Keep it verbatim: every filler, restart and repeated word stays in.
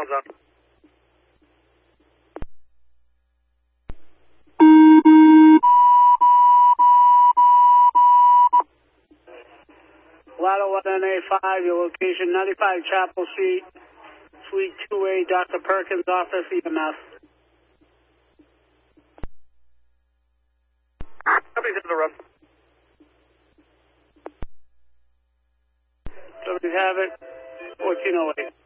Hands up. Lotto one N A five, your location ninety-five Chapel Street, Suite two A, Doctor Perkins' office, E M S. Somebody's in the room. Somebody have it, fourteen oh eight.